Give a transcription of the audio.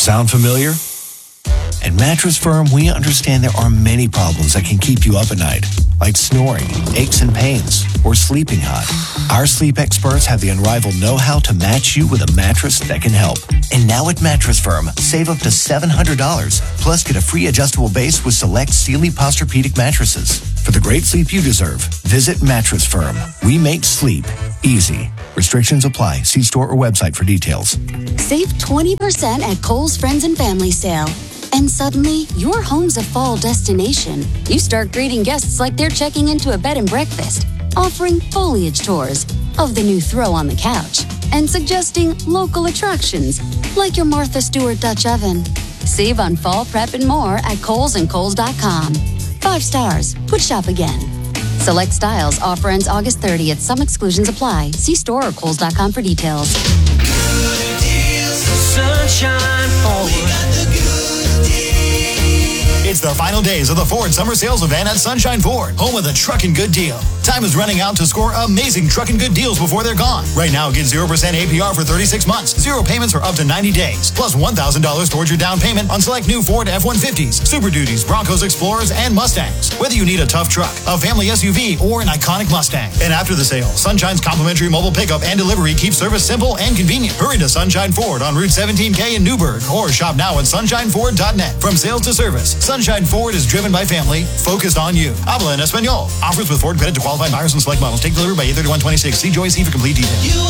Sound familiar? At Mattress Firm, we understand there are many problems that can keep you up at night, like snoring, aches and pains, or sleeping hot. Our sleep experts have the unrivaled know-how to match you with a mattress that can help. And now at Mattress Firm, save up to $700, plus get a free adjustable base with select Sealy Posturepedic mattresses. For the great sleep you deserve, visit Mattress Firm. We make sleep easy. Restrictions apply. See store or website for details. Save 20% at Kohl's Friends and Family Sale. And suddenly, your home's a fall destination. You start greeting guests like they're checking into a bed and breakfast, offering foliage tours of the new throw on the couch, and suggesting local attractions like your Martha Stewart Dutch oven. Save on fall prep and more at Kohl's and Kohl's.com. 5 stars. Put shop again. Select styles. Offer ends August 30th. Some exclusions apply. See store or Kohl's.com for details. Good deals, Sunshine Ford. It's the final days of the Ford Summer Sales Event at Sunshine Ford, home of the Truckin' Good Deal. Time is running out to score amazing Truckin' Good deals before they're gone. Right now, get 0% APR for 36 months, 0 payments for up to 90 days, plus $1,000 towards your down payment on select new Ford F-150s, Super Duties, Broncos Explorers, and Mustangs. Whether you need a tough truck, a family SUV, or an iconic Mustang. And after the sale, Sunshine's complimentary mobile pickup and delivery keeps service simple and convenient. Hurry to Sunshine Ford on Route 17K in Newburgh, or shop now at sunshineford.net. From sales to service, Sunshine Ford is driven by family, focused on you. Habla en Espanol. Offers with Ford credit to qualified buyers and select models. Take delivery by 8/31/26. See Joy C for complete details. You